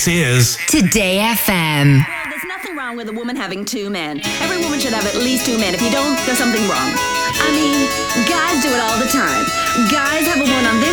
This is Today FM. Well, there's nothing wrong with a woman having two men. Every woman should have at least two men. If you don't, there's something wrong. I mean, guys do it all the time. Guys have a